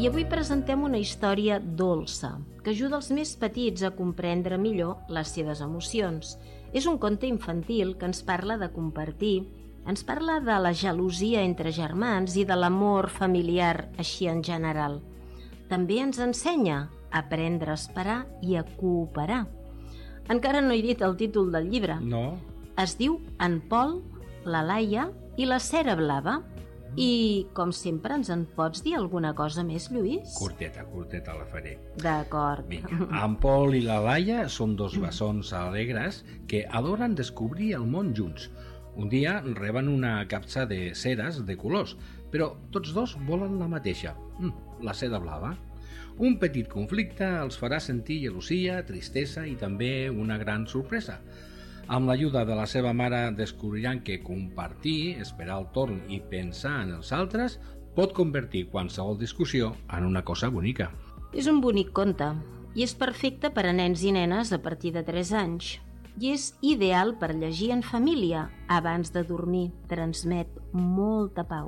I avui presentem una història dolça, que ajuda els més petits a comprendre millor les seves emocions. És un conte infantil que ens parla de compartir, ens parla de la gelosia entre germans i de l'amor familiar així en general. També ens ensenya a aprendre a esperar i a cooperar. Encara no he dit el títol del llibre. No. Es diu En Pol, la Laia i la Cera Blava. I, com sempre, ens en pots dir alguna cosa més, Lluís? Curteta la faré. D'acord. Vinga. En Pol i la Laia són dos bessons alegres que adoren descobrir el món junts. Un dia reben una capsa de ceres de colors, però tots dos volen la mateixa, la cera blava. Un petit conflicte els farà sentir gelosia, tristesa i també una gran sorpresa. Amb l'ajuda de la seva mare descobriran que compartir, esperar el torn i pensar en els altres pot convertir qualsevol discussió en una cosa bonica. És un bonic conte i és perfecte per a nens i nenes a partir de 3 anys. I és ideal per llegir en família abans de dormir. Transmet molta pau.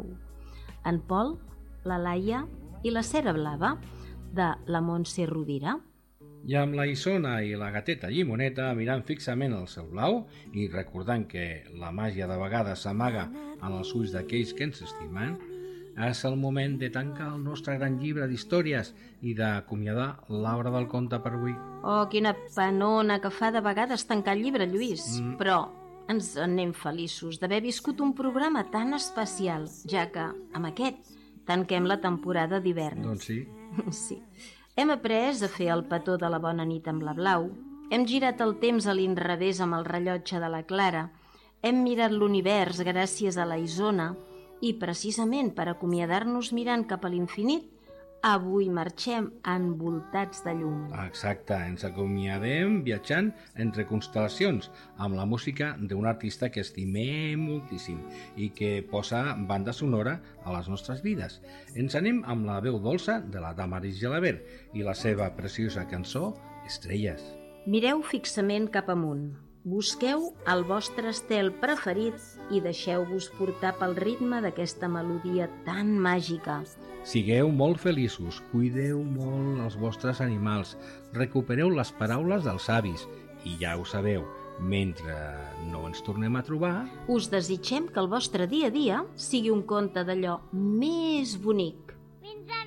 En Pol, la Laia i la Cera Blava, de la Montse Rovira. I amb la Isona i la gateta Llimoneta mirant fixament el cel blau i recordant que la màgia de vegades s'amaga en els ulls d'aquells que ens estimen, és el moment de tancar el nostre gran llibre d'històries i d'acomiadar l'obra del conte per avui. Oh, quina penona que fa de vegades tancar el llibre, Lluís. Però ens en anem feliços d'haver viscut un programa tan especial, ja que, amb aquest, tanquem la temporada d'hivern. Doncs sí. Sí. Hem après a fer el petó de la bona nit amb la Blau, hem girat el temps a l'inrevés amb el rellotge de la Clara, hem mirat l'univers gràcies a la Isona i, precisament per acomiadar-nos mirant cap a l'infinit, avui marxem envoltats de llum. Exacte, ens acomiadem viatjant entre constel·lacions amb la música d'un artista que estimem moltíssim i que posa banda sonora a les nostres vides. Ens anem amb la veu dolça de la Damaris Gelabert i la seva preciosa cançó Estrelles. Mireu fixament cap amunt. Busqueu el vostre estel preferit i deixeu-vos portar pel ritme d'aquesta melodia tan màgica. Sigueu molt feliços, cuideu molt els vostres animals, recupereu les paraules dels avis i ja ho sabeu, mentre no ens tornem a trobar... Us desitgem que el vostre dia a dia sigui un conte d'allò més bonic.